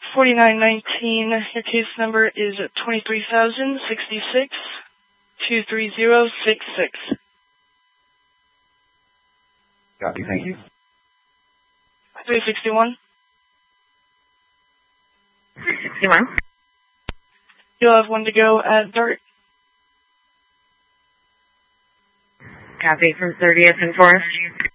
4919, your case number is 23,066 23066. Copy, thank you. 361. 361. You'll have one to go at Dart. Copy from 30th and Forest.